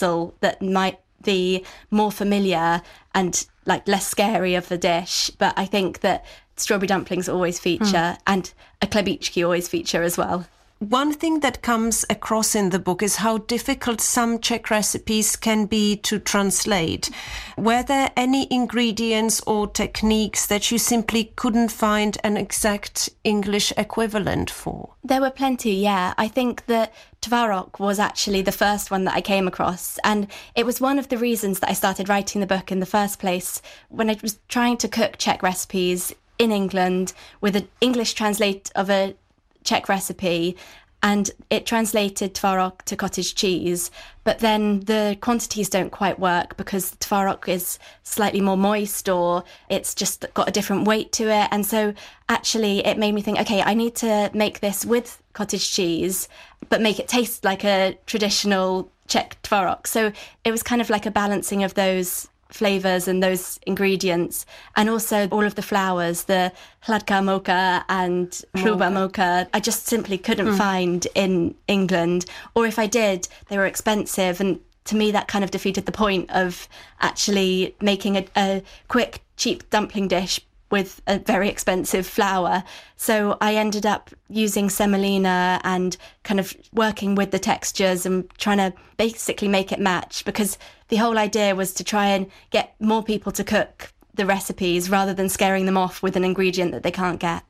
morsel that might be more familiar and like less scary of the dish. But I think that strawberry dumplings always feature and a chlebičky always feature as well. One thing that comes across in the book is how difficult some Czech recipes can be to translate. Were there any ingredients or techniques that you simply couldn't find an exact English equivalent for? There were plenty, yeah. I think that tvarok was actually the first one that I came across, and it was one of the reasons that I started writing the book in the first place. When I was trying to cook Czech recipes in England with an English translate of a Czech recipe, and it translated tvarok to cottage cheese, but then the quantities don't quite work because tvarok is slightly more moist, or it's just got a different weight to it. And so actually it made me think, okay, I need to make this with cottage cheese but make it taste like a traditional Czech tvarok. So it was kind of like a balancing of those flavours and those ingredients, and also all of the flours, the hladká mocha and hrubá mocha, I just simply couldn't find in England, or if I did, they were expensive, and to me that kind of defeated the point of actually making a quick, cheap dumpling dish with a very expensive flour. So I ended up using semolina and kind of working with the textures and trying to basically make it match, because the whole idea was to try and get more people to cook the recipes rather than scaring them off with an ingredient that they can't get.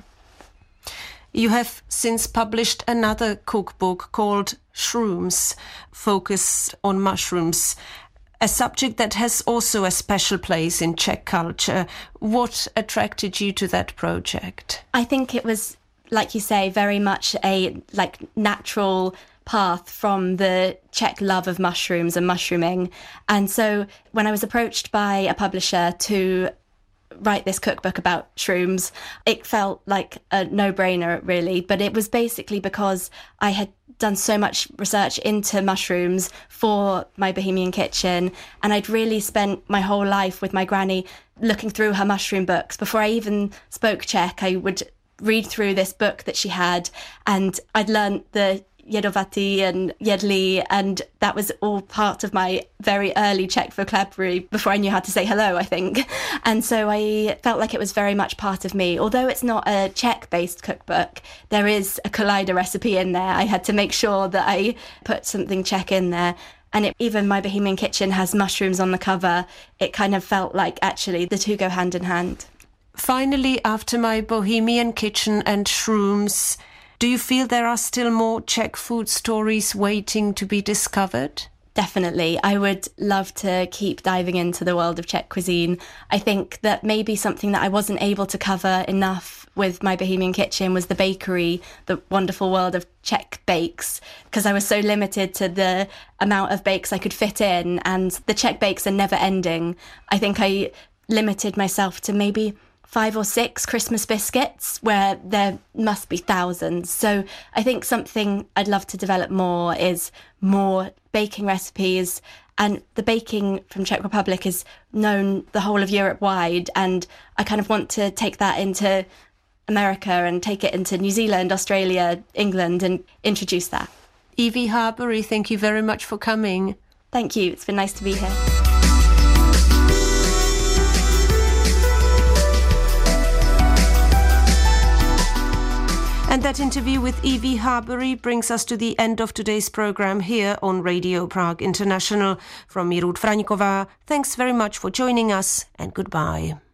You have since published another cookbook called Shrooms, focused on mushrooms, a subject that has also a special place in Czech culture. What attracted you to that project? I think it was, like you say, very much a natural path from the Czech love of mushrooms and mushrooming. And so when I was approached by a publisher to write this cookbook about shrooms, it felt like a no-brainer, really. But it was basically because I had done so much research into mushrooms for my Bohemian Kitchen, and I'd really spent my whole life with my granny looking through her mushroom books. Before I even spoke Czech, I would read through this book that she had, and I'd learnt the jedovatý and jedli, and that was all part of my very early Czech vocabulary before I knew how to say hello, I think. And so I felt like it was very much part of me. Although it's not a Czech-based cookbook, there is a collider recipe in there. I had to make sure that I put something Czech in there. And even my Bohemian Kitchen has mushrooms on the cover. It kind of felt like actually the two go hand in hand. Finally, after my Bohemian Kitchen and Shrooms, do you feel there are still more Czech food stories waiting to be discovered? Definitely. I would love to keep diving into the world of Czech cuisine. I think that maybe something that I wasn't able to cover enough with my Bohemian Kitchen was the bakery, the wonderful world of Czech bakes, because I was so limited to the amount of bakes I could fit in, and the Czech bakes are never ending. I think I limited myself to maybe 5 or 6 Christmas biscuits, where there must be thousands. So I think something I'd love to develop more is more baking recipes. And the baking from Czech Republic is known the whole of Europe wide. And I kind of want to take that into America and take it into New Zealand, Australia, England, and introduce that. Evie Harbury, thank you very much for coming. Thank you. It's been nice to be here. And that interview with Evie Harbury brings us to the end of today's program here on Radio Prague International. From Mirut Fraňková, thanks very much for joining us, and goodbye.